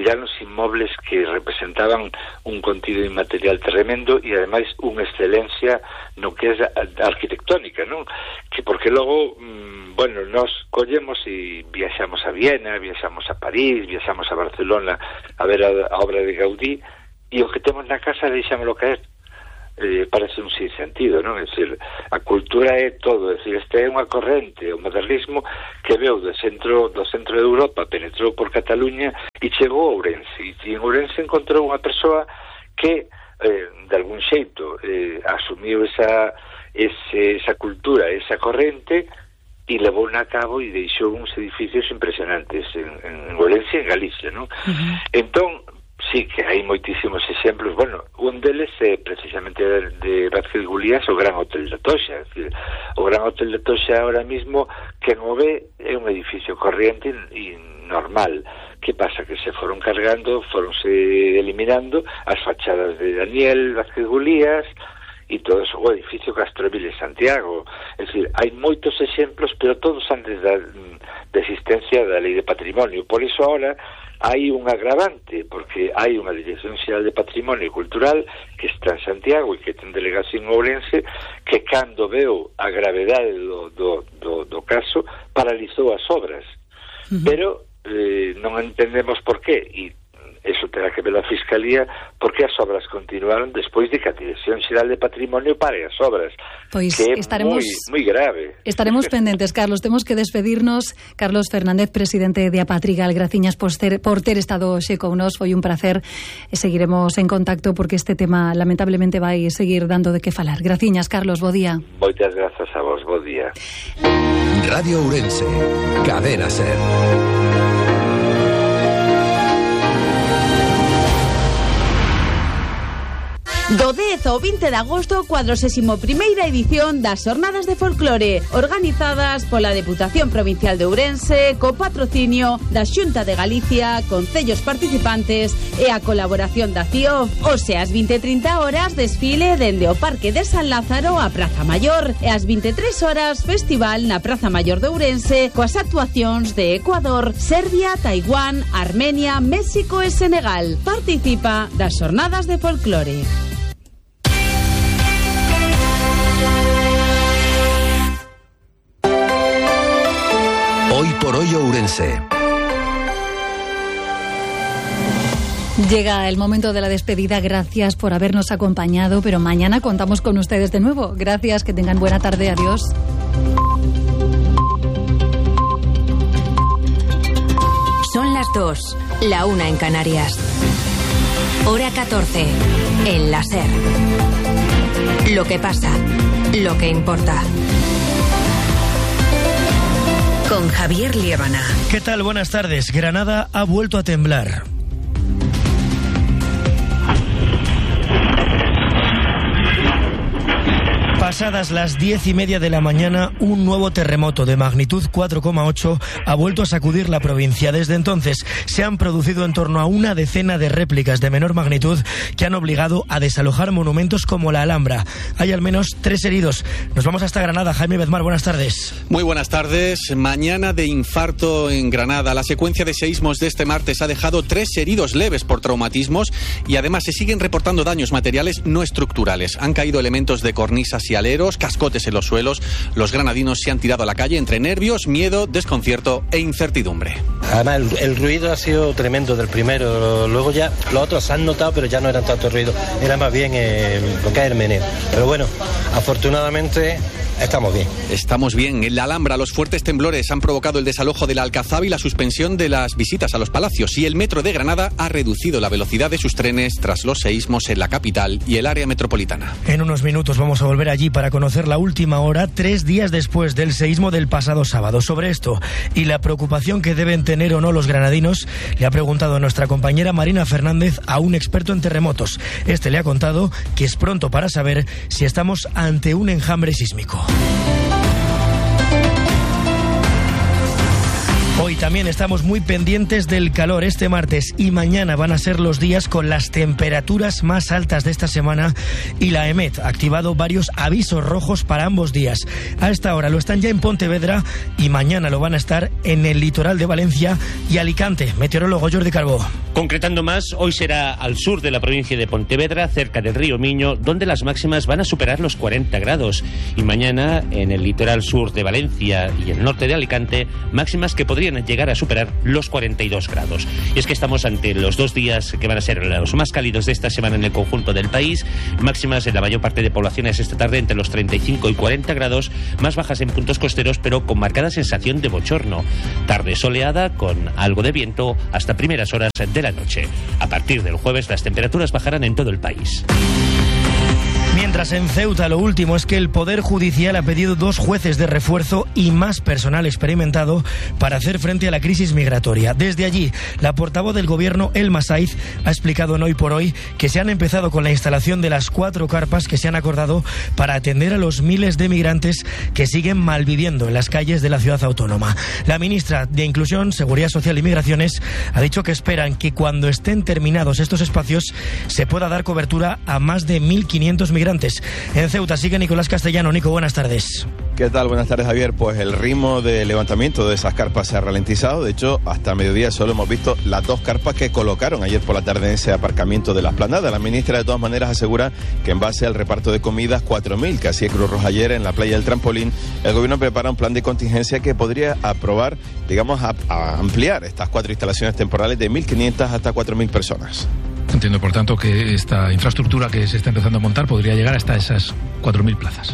tiranos inmobles que representaban un contido inmaterial tremendo e ademais unha excelencia no que é arquitectónica, non? Que porque logo, bueno, nos collemos e viaxamos a Viena, viaxamos a París, viaxamos a Barcelona a ver a obra de Gaudí, e o que temos na casa deixámoslo caer. Parece un sinsentido, non? É dicir, a cultura é todo, é dicir, esta é unha corrente, o modernismo que veu do centro de Europa, penetrou por Cataluña e chegou a Ourense, e en Ourense encontrou unha persoa que de algún xeito asumiu esa cultura, esa corrente, e levou a cabo e deixou uns edificios impresionantes en Ourense e en Galicia, non? Entón, sí que hai moitísimos exemplos. Bueno, un deles é precisamente de Vázquez Gulías, o Gran Hotel de Toxa. É dicir, o Gran Hotel de Toxa ahora mismo, que non o ve, é un edificio corriente e normal. Que pasa? Que se foron cargando, foronse eliminando as fachadas de Daniel Vázquez Gulías e todo eso, o edificio Castroville de Santiago. É dicir, hai moitos exemplos, pero todos antes da existencia da Lei de Patrimonio. Por iso ahora hai un agravante, porque hai unha Dirección Xeral de Patrimonio Cultural que está en Santiago e que ten delegación en Ourense, que cando veu a gravedade do caso paralizou as obras. Pero non entendemos por qué, e eso terá que ver a Fiscalía, porque as obras continuaron despois de que a Dirección Xeral de Patrimonio pare as obras, pois que é estaremos moi grave. Estaremos pendentes, Carlos. Temos que despedirnos. Carlos Fernández, presidente de Apatrigal, graciñas por ter estado xe con nos. Foi un placer e seguiremos en contacto porque este tema lamentablemente vai seguir dando de que falar. Graciñas, Carlos, bo día. Moitas grazas a vos, bo día. Radio Ourense, Cadena SER. Do 10 ao 20 de agosto, 41ª edición das Xornadas de Folclore, organizadas pola Deputación Provincial de Ourense, co patrocinio da Xunta de Galicia, concellos participantes e a colaboración da CIO. Ose ás 20:30 horas, desfile dende o Parque de San Lázaro á Praza Maior, e ás 23 horas, festival na Praza Maior de Ourense, coas actuacións de Ecuador, Serbia, Taiwán, Armenia, México e Senegal. Participa das Xornadas de Folclore. Hoy por hoy Ourense. Llega el momento de la despedida. Gracias por habernos acompañado, pero mañana contamos con ustedes de nuevo. Gracias, que tengan buena tarde. Adiós. Son las 2, la 1 en Canarias. Hora 14, en la SER. Lo que pasa, lo que importa. Con Javier Liébana. ¿Qué tal? Buenas tardes. Granada ha vuelto a temblar. Pasadas las 10:30 de la mañana, un nuevo terremoto de magnitud 4,8 ha vuelto a sacudir la provincia. Desde entonces se han producido en torno a una decena de réplicas de menor magnitud que han obligado a desalojar monumentos como la Alhambra. Hay al menos 3 heridos. Nos vamos hasta Granada. Jaime Bedmar, buenas tardes. Muy buenas tardes. Mañana de infarto en Granada. La secuencia de seísmos de este martes ha dejado 3 heridos leves por traumatismos y además se siguen reportando daños materiales no estructurales. Han caído elementos de cornisas y aleros, cascotes en los suelos. Los granadinos se han tirado a la calle entre nervios, miedo, desconcierto e incertidumbre. Además, el ruido ha sido tremendo del primero. Luego ya los otros se han notado, pero ya no eran tanto ruido. Era más bien lo que es el meneo. Pero bueno, afortunadamente estamos bien. Estamos bien. En la Alhambra, los fuertes temblores han provocado el desalojo de la Alcazaba y la suspensión de las visitas a los palacios. Y el metro de Granada ha reducido la velocidad de sus trenes tras los seísmos en la capital y el área metropolitana. En unos minutos vamos a volver allí para conocer la última hora, 3 días después del seísmo del pasado sábado. Sobre esto y la preocupación que deben tener o no los granadinos, le ha preguntado a nuestra compañera Marina Fernández a un experto en terremotos. Este le ha contado que es pronto para saber si estamos ante un enjambre sísmico. Hoy también estamos muy pendientes del calor. Este martes y mañana van a ser los días con las temperaturas más altas de esta semana y la EMET ha activado varios avisos rojos para ambos días. A esta hora lo están ya en Pontevedra y mañana lo van a estar en el litoral de Valencia y Alicante. Meteorólogo Jordi Carbó. Concretando más, hoy será al sur de la provincia de Pontevedra, cerca del río Miño, donde las máximas van a superar los 40 grados. Y mañana en el litoral sur de Valencia y el norte de Alicante, máximas que podrían llegar a superar los 42 grados. Y es que estamos ante los 2 días que van a ser los más cálidos de esta semana en el conjunto del país, máximas en la mayor parte de poblaciones esta tarde entre los 35 y 40 grados, más bajas en puntos costeros pero con marcada sensación de bochorno. Tarde soleada con algo de viento hasta primeras horas de la noche. A partir del jueves las temperaturas bajarán en todo el país. Mientras en Ceuta lo último es que el Poder Judicial ha pedido 2 jueces de refuerzo y más personal experimentado para hacer frente a la crisis migratoria. Desde allí, la portavoz del Gobierno, Elma Saiz, ha explicado en Hoy por Hoy que se han empezado con la instalación de las 4 carpas que se han acordado para atender a los miles de migrantes que siguen malviviendo en las calles de la ciudad autónoma. La ministra de Inclusión, Seguridad Social y Migraciones ha dicho que esperan que cuando estén terminados estos espacios se pueda dar cobertura a más de 1.500 migrantes. En Ceuta sigue Nicolás Castellano. Nico, buenas tardes. ¿Qué tal? Buenas tardes, Javier. Pues el ritmo de levantamiento de esas carpas se ha ralentizado. De hecho, hasta mediodía solo hemos visto las 2 carpas que colocaron ayer por la tarde en ese aparcamiento de la Esplanada. La ministra, de todas maneras, asegura que en base al reparto de comidas 4.000 que hacía Cruz Roja ayer en la playa del Trampolín, el gobierno prepara un plan de contingencia que podría aprobar, digamos, a ampliar estas 4 instalaciones temporales de 1.500 hasta 4.000 personas. Entiendo, por tanto, que esta infraestructura que se está empezando a montar podría llegar hasta esas 4.000 plazas.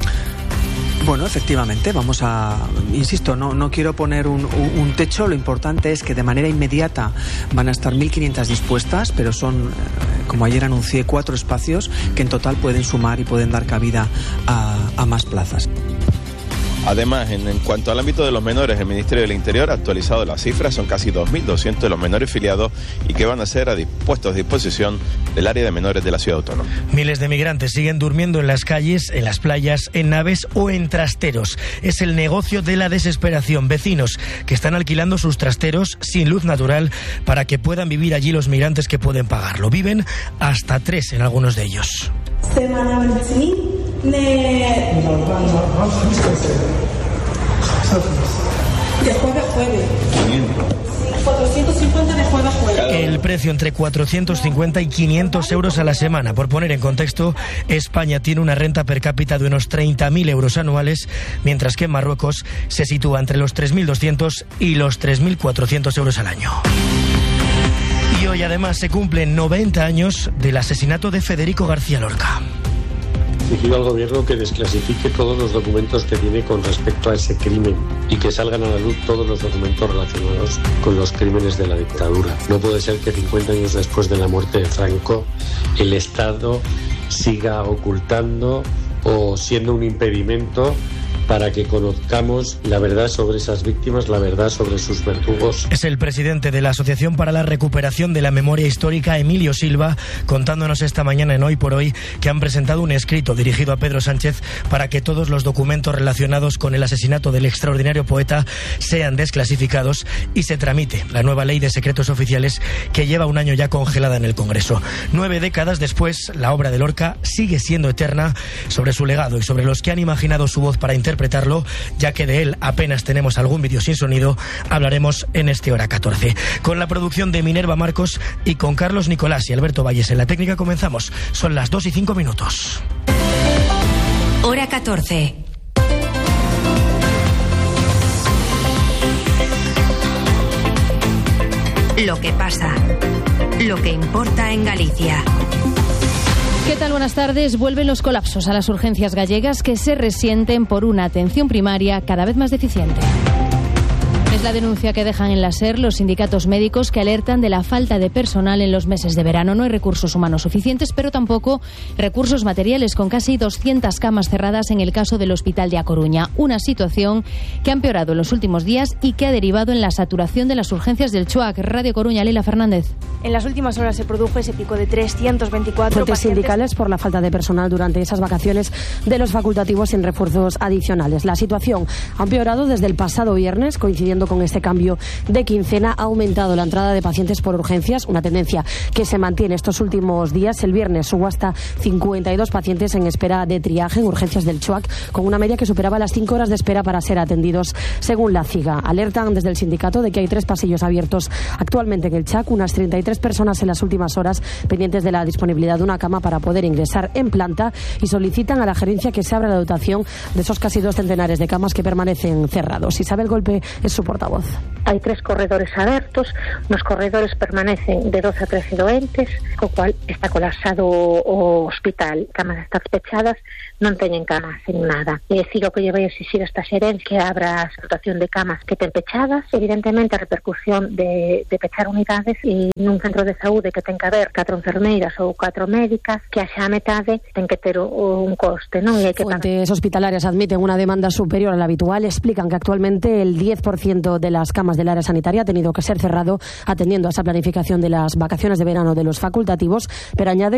Bueno, efectivamente, vamos a... Insisto, no quiero poner un techo, lo importante es que de manera inmediata van a estar 1.500 dispuestas, pero son, como ayer anuncié, 4 espacios que en total pueden sumar y pueden dar cabida a más plazas. Además, en cuanto al ámbito de los menores, el Ministerio del Interior ha actualizado las cifras, son casi 2.200 de los menores filiados y que van a ser puestos a disposición del área de menores de la ciudad autónoma. Miles de migrantes siguen durmiendo en las calles, en las playas, en naves o en trasteros. Es el negocio de la desesperación. Vecinos que están alquilando sus trasteros sin luz natural para que puedan vivir allí los migrantes que pueden pagarlo. Viven hasta 3 en algunos de ellos. De jueves a jueves. 450 de jueves a jueves. El precio entre 450 y 500 euros a la semana. Por poner en contexto, España tiene una renta per cápita de unos 30.000 euros anuales, mientras que en Marruecos se sitúa entre los 3.200 y los 3.400 euros al año. Y hoy además se cumplen 90 años del asesinato de Federico García Lorca. Pido al gobierno que desclasifique todos los documentos que tiene con respecto a ese crimen y que salgan a la luz todos los documentos relacionados con los crímenes de la dictadura. No puede ser que 50 años después de la muerte de Franco el Estado siga ocultando o siendo un impedimento para que conozcamos la verdad sobre esas víctimas, la verdad sobre sus verdugos. Es el presidente de la Asociación para la Recuperación de la Memoria Histórica, Emilio Silva, contándonos esta mañana en Hoy por Hoy que han presentado un escrito dirigido a Pedro Sánchez para que todos los documentos relacionados con el asesinato del extraordinario poeta sean desclasificados y se tramite la nueva ley de secretos oficiales que lleva un año ya congelada en el Congreso. 9 décadas después, la obra de Lorca sigue siendo eterna. Sobre su legado y sobre los que han imaginado su voz para interpretarlo, ya que de él apenas tenemos algún vídeo sin sonido, hablaremos en este Hora 14. Con la producción de Minerva Marcos y con Carlos Nicolás y Alberto Valles en la técnica comenzamos. Son las 2:05. Hora 14. Lo que pasa, lo que importa en Galicia. ¿Qué tal? Buenas tardes. Vuelven los colapsos a las urgencias gallegas que se resienten por una atención primaria cada vez más deficiente. Es la denuncia que dejan en la SER los sindicatos médicos que alertan de la falta de personal en los meses de verano. No hay recursos humanos suficientes, pero tampoco recursos materiales, con casi 200 camas cerradas en el caso del Hospital de A Coruña. Una situación que ha empeorado en los últimos días y que ha derivado en la saturación de las urgencias del CHUAC. Radio Coruña, Leila Fernández. En las últimas horas se produjo ese pico de 324 fuentes sindicales por la falta de personal durante esas vacaciones de los facultativos sin refuerzos adicionales. La situación ha empeorado desde el pasado viernes, coincidiendo con con este cambio de quincena ha aumentado la entrada de pacientes por urgencias, una tendencia que se mantiene estos últimos días. El viernes hubo hasta 52 pacientes en espera de triaje en urgencias del CHUAC, con una media que superaba las 5 horas de espera para ser atendidos, según la CIGA. Alertan desde el sindicato de que hay 3 pasillos abiertos actualmente en el CHUAC, unas 33 personas en las últimas horas pendientes de la disponibilidad de una cama para poder ingresar en planta, y solicitan a la gerencia que se abra la dotación de esos casi 2 centenares de camas que permanecen cerrados. Isabel Golpe es su portavoz. Hay 3 corredores abiertos, los corredores permanecen de 12 a 13 doentes, co cual está colapsado o hospital. Camas están pechadas, non teñen camas en nada. E si o que lle vai exixir esta xerencia que abra a dotación de camas que ten pechadas, evidentemente a repercusión de pechar unidades e nun centro de saúde que ten que haber 4 enfermeiras ou 4 médicas, que haxa a metade ten que ter un coste, non? E hai que Fuentes hospitalarias admiten una demanda superior a la habitual. Explican que actualmente el 10% de las camas del área sanitaria ha tenido que ser cerrado atendiendo a esa planificación de las vacaciones de verano de los facultativos, pero añade